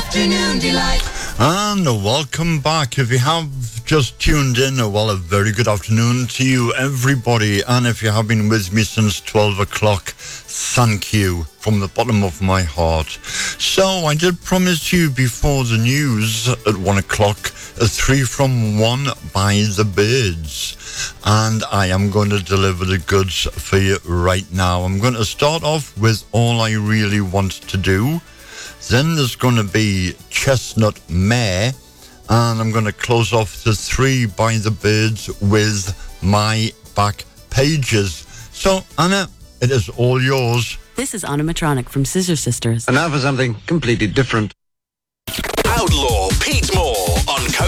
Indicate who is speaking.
Speaker 1: Afternoon Delight.
Speaker 2: And welcome back. If you have just tuned in, well, a very good afternoon to you, everybody. And if you have been with me since 12 o'clock, thank you from the bottom of my heart. So I did promise you before the news at 1 o'clock, a 3 from 1 by the Birds. And I am going to deliver the goods for you right now. I'm going to start off with All I Really Want to Do. Then there's going to be Chestnut Mare, and I'm going to close off the 3 by the Birds with My Back Pages. So, Anna, it is all yours.
Speaker 3: This is Animatronic from Scissor Sisters.
Speaker 4: And now for something completely different.